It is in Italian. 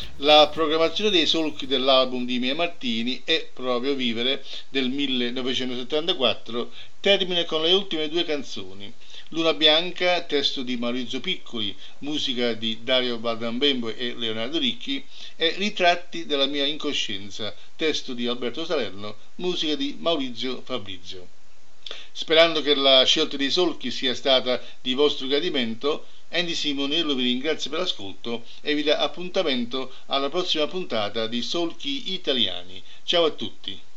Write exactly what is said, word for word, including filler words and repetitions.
La programmazione dei solchi dell'album di Mia Martini e proprio Vivere del millenovecentosettantaquattro termina con le ultime due canzoni. Luna Bianca, testo di Maurizio Piccoli, musica di Dario Baldambembo e Leonardo Ricchi, e Ritratti della mia incoscienza, testo di Alberto Salerno, musica di Maurizio Fabrizio. Sperando che la scelta dei solchi sia stata di vostro gradimento, Andy Simonello vi ringrazia per l'ascolto e vi dà appuntamento alla prossima puntata di Solchi Italiani. Ciao a tutti!